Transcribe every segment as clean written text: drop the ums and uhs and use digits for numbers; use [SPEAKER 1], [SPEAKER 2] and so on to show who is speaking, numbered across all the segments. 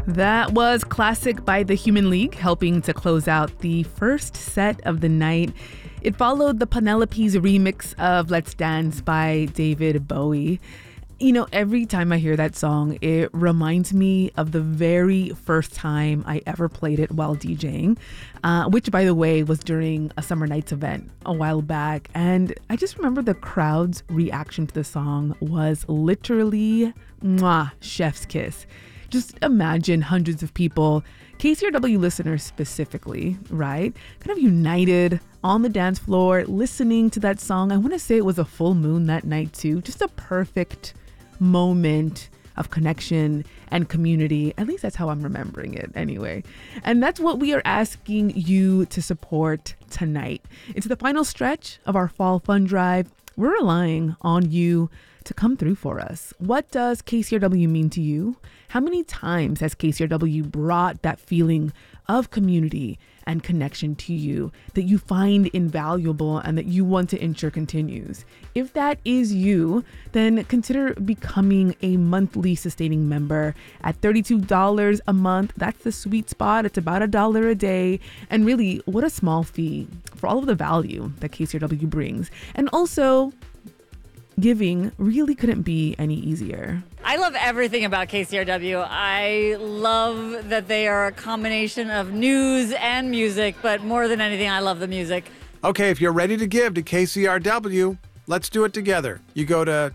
[SPEAKER 1] That was Classic by the Human League, helping to close out the first set of the night. It followed the Penelope's remix of Let's Dance by David Bowie. You know, every time I hear that song, it reminds me of the very first time I ever played it while DJing, which, by the way, was during a Summer Nights event a while back. And I just remember the crowd's reaction to the song was literally, mwah, chef's kiss. Just imagine hundreds of people, KCRW listeners specifically, right? Kind of united on the dance floor, listening to that song. I want to say it was a full moon that night too. Just a perfect moment of connection and community. At least that's how I'm remembering it anyway. And that's what we are asking you to support tonight. It's the final stretch of our fall fund drive. We're relying on you to come through for us. What does KCRW mean to you? How many times has KCRW brought that feeling of community and connection to you that you find invaluable and that you want to ensure continues? If that is you, then consider becoming a monthly sustaining member at $32 a month. That's the sweet spot. It's about $1 a day. And really, what a small fee for all of the value that KCRW brings. And also, giving really couldn't be any easier.
[SPEAKER 2] I love everything about KCRW. I love that they are a combination of news and music, but more than anything, I love the music.
[SPEAKER 3] Okay, if you're ready to give to KCRW, let's do it together. You go to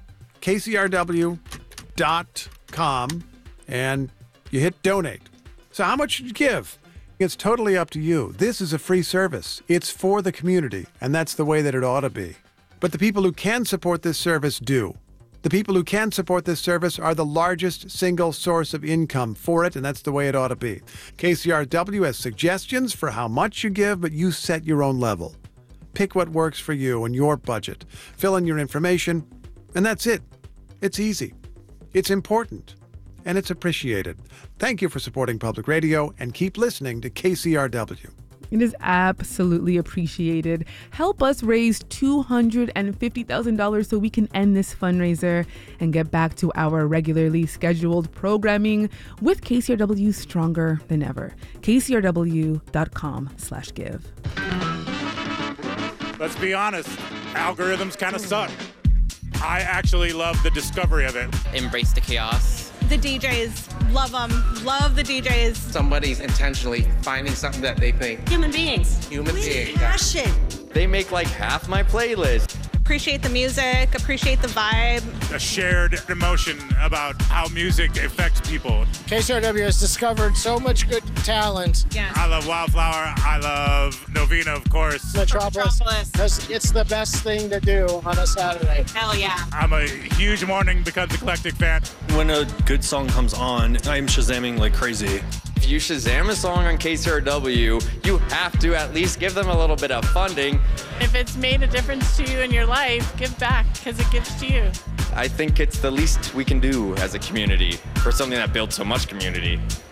[SPEAKER 3] kcrw.com and you hit donate. So how much should you give? It's totally up to you. This is a free service. It's for the community, and that's the way that it ought to be. But the people who can support this service do. The people who can support this service are the largest single source of income for it, and that's the way it ought to be. KCRW has suggestions for how much you give, but you set your own level. Pick what works for you and your budget. Fill in your information, and that's it. It's easy. It's important. And it's appreciated. Thank you for supporting public radio, and keep listening to KCRW.
[SPEAKER 1] It is absolutely appreciated. Help us raise $250,000 so we can end this fundraiser and get back to our regularly scheduled programming with KCRW stronger than ever. KCRW.com/give.
[SPEAKER 4] Let's be honest, algorithms kind of suck. I actually love the discovery of it.
[SPEAKER 5] Embrace the chaos.
[SPEAKER 6] The DJs, love them, love the DJs.
[SPEAKER 7] Somebody's intentionally finding something that they think.
[SPEAKER 6] Human beings.
[SPEAKER 7] Human beings.
[SPEAKER 6] Passion.
[SPEAKER 5] They make like half my playlist.
[SPEAKER 6] Appreciate the music, appreciate the vibe.
[SPEAKER 4] A shared emotion about how music affects people.
[SPEAKER 8] KCRW has discovered so much good talent.
[SPEAKER 6] Yeah.
[SPEAKER 4] I love Wildflower. I love Novena, of course.
[SPEAKER 8] Metropolis. It's the best thing to do on a Saturday.
[SPEAKER 6] Hell yeah.
[SPEAKER 4] I'm a huge Morning Becomes Eclectic fan.
[SPEAKER 9] When a good song comes on, I'm Shazamming like crazy.
[SPEAKER 5] If you Shazam a song on KCRW, you have to at least give them a little bit of funding.
[SPEAKER 10] If it's made a difference to you in your life, give back because it gives to you.
[SPEAKER 5] I think it's the least we can do as a community for something that builds so much community.